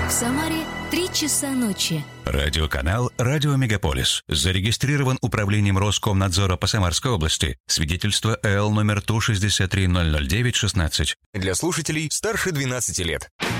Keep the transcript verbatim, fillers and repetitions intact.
В Самаре три часа ночи. Радиоканал «Радио Мегаполис». Зарегистрирован управлением Роскомнадзора по Самарской области. Свидетельство Л номер Ту шестьдесят три ноль ноль девять шестнадцать. Для слушателей старше двенадцати лет.